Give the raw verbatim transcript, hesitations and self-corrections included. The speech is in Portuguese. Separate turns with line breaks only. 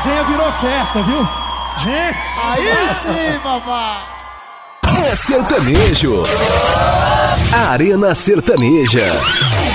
resenha virou festa, viu? Gente!
Aí sim, babá!
É sertanejo. Arena Sertaneja.